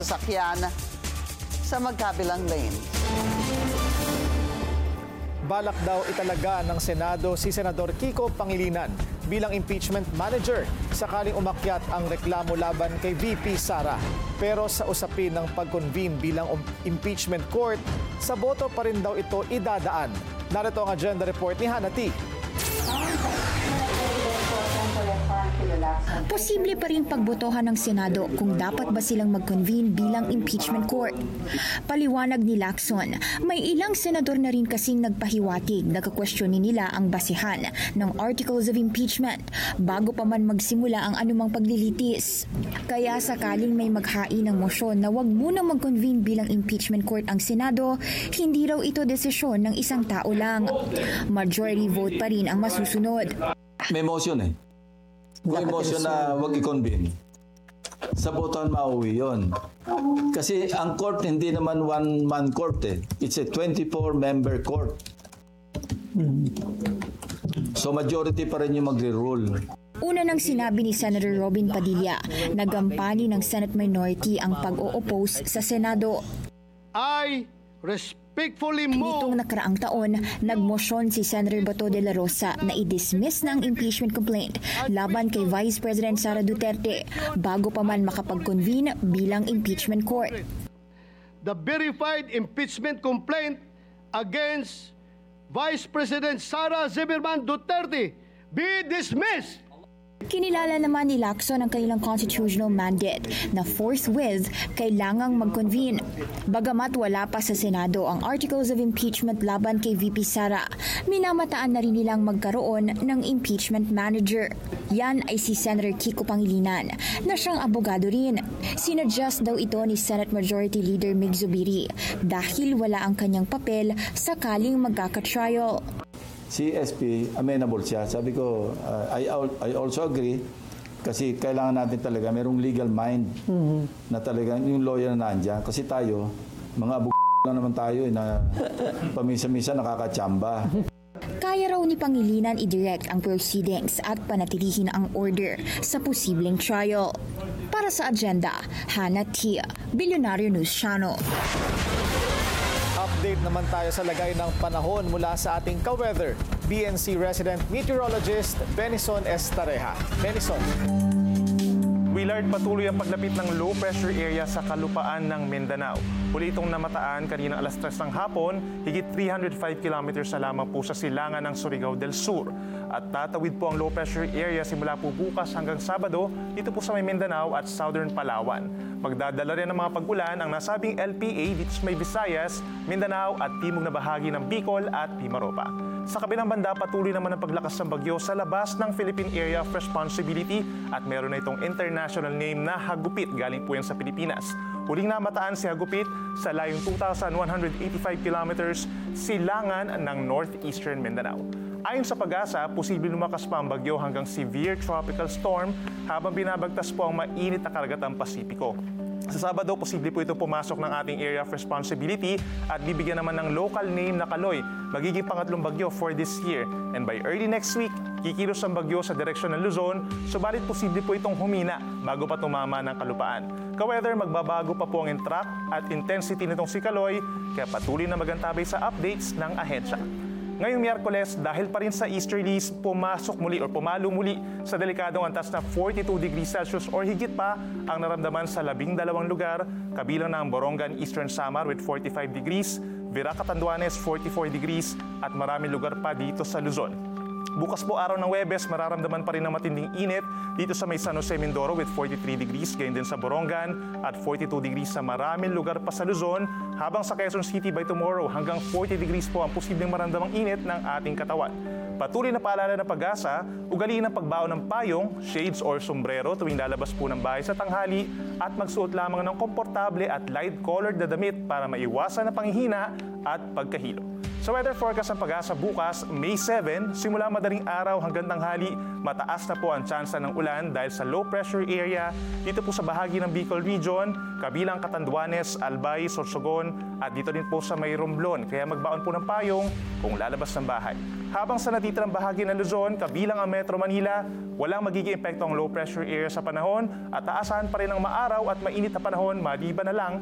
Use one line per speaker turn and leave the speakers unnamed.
sasakyan sa magkabilang lanes.
Balak daw italaga ng Senado si Senador Kiko Pangilinan bilang impeachment manager sakaling umakyat ang reklamo laban kay VP Sara. Pero sa usapin ng pag-convene bilang impeachment court, sa boto pa rin daw ito idadaan. Narito ang agenda report ni Hannah T.
Posible pa rin pagbotohan ng Senado kung dapat ba silang mag-convene bilang impeachment court. Paliwanag ni Lacson, may ilang senador na rin kasing nagpahiwatig na kakwestiyonin nila ang basihan ng articles of impeachment bago pa man magsimula ang anumang paglilitis. Kaya sakaling may maghain ng mosyon na wag munang mag-convene bilang impeachment court ang Senado, hindi raw ito desisyon ng isang tao lang. Majority vote pa rin ang masusunod.
May motion eh. May motion na wag i-convene. Sa botohan mauwi yun. Kasi ang court hindi naman one-man court eh. It's a 24-member court. So majority pa rin yung magre-rule.
Una nang sinabi ni Senator Robin Padilla, nagampani ng Senate minority ang pag-o-oppose sa Senado.
I respectfully move.
Nitong nakaraang taon, nagmosyon si Senator Bato de la Rosa na i-dismiss ng impeachment complaint laban kay Vice President Sara Duterte bago pa man makapag-convene bilang impeachment court.
The verified impeachment complaint against Vice President Sara Zimmerman Duterte be dismissed.
Kinilala naman ni Lacson ang kanilang constitutional mandate na forthwith kailangang mag-convene. Bagamat wala pa sa Senado ang articles of impeachment laban kay VP Sara, minamataan na rin nilang magkaroon ng impeachment manager. Yan ay si Senator Kiko Pangilinan na siyang abogado rin. Sinadjust daw ito ni Senate Majority Leader Mig Zubiri dahil wala ang kanyang papel sakaling magkaka-trial.
Si SP, amenable siya. Sabi ko, I also agree kasi kailangan natin talaga merong legal mind na talaga yung lawyer na nandiyan. Kasi tayo, mga lang naman tayo na pamisa-misa nakakatsamba.
Kaya raw ni Pangilinan i-direct ang proceedings at panatilihin ang order sa posibleng trial. Para sa agenda, Hannah T. Billionaire News Channel.
Update naman tayo sa lagay ng panahon mula sa ating ka-weather, BNC resident meteorologist Benison Estareja. Benison.
Willard, patuloy ang paglapit ng low pressure area sa kalupaan ng Mindanao. Huli itong namataan kaninang alas 3 ng hapon, higit 305 kilometers na lamang po sa silangan ng Surigao del Sur. At tatawid po ang low pressure area simula po bukas hanggang Sabado dito po sa may Mindanao at Southern Palawan. Magdadala rin ng mga pag-ulan ang nasabing LPA dito sa may Visayas, Mindanao at timog na bahagi ng Bicol at Pimaropa. Sa kabilang banda, patuloy naman ang paglakas ng bagyo sa labas ng Philippine Area of Responsibility at meron na itong international name na Hagupit galing po yan sa Pilipinas. Huling namataan si Hagupit sa layong 2,185 kilometers silangan ng northeastern Mindanao. Ayon sa Pag-asa, posible lumakas pa ang bagyo hanggang severe tropical storm habang binabagtas po ang mainit na karagatang Pasipiko. Sa Sabado, posible po ito pumasok ng ating area of responsibility at bibigyan naman ng local name na Kaloy, magiging pangatlong bagyo for this year. And by early next week, kikilos ang bagyo sa direksyon ng Luzon, subalit posible po itong humina bago pa tumama ng kalupaan. Ka-weather, magbabago pa po ang track at intensity nitong si Kaloy, kaya patuloy na magantabay sa updates ng ahensya. Ngayong Miyerkules, dahil pa rin sa easterlies, pumalo muli sa delikadong antas na 42 degrees Celsius or higit pa ang naramdaman sa 12 lugar, kabilang na ang Borongan, Eastern Samar with 45 degrees, Virac, Catanduanes 44 degrees at maraming lugar pa dito sa Luzon. Bukas po araw ng Huwebes, mararamdaman pa rin ang matinding init dito sa may San Jose, Mindoro with 43 degrees, gayon din sa Borongan at 42 degrees sa maraming lugar pa sa Luzon, habang sa Quezon City by tomorrow hanggang 40 degrees po ang posibleng maramdamang init ng ating katawan. Patuloy na paalala ng Pag-asa, ugaliin ang pagbaon ng payong, shades or sombrero tuwing lalabas po ng bahay sa tanghali at magsuot lamang ng komportable at light-colored na damit para maiwasan ang panghihina at pagkahilo. Sa weather forecast ng Pag-asa bukas, May 7, simula madaling araw hanggang tanghali, mataas na po ang tsansa ng ulan dahil sa low pressure area dito po sa bahagi ng Bicol Region, kabilang Catanduanes, Albay, Sorsogon at dito din po sa may Romblon. Kaya magbaon po ng payong kung lalabas ng bahay. Habang sa natitirang bahagi ng Luzon, kabilang ang Metro Manila, walang magiging epekto ang low pressure area sa panahon at aasahan pa rin ang maaraw at mainit na panahon maliban na lang